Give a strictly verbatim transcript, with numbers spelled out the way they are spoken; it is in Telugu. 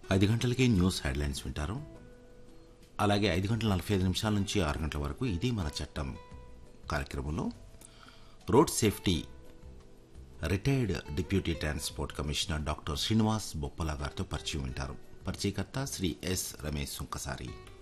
ఐదు గంటలకి న్యూస్ హెడ్లైన్స్ వింటారు. అలాగే ఐదు గంటల నలభై ఐదు నిమిషాల నుంచి ఆరు గంటల వరకు ఇది మన చట్టం కార్యక్రమంలో road safety retired deputy transport commissioner doctor Srinivas Boppala గారితో పరిచయం వింటారు. పరిచయకర్త శ్రీ ఎస్ రమేష్ సుంకసారి.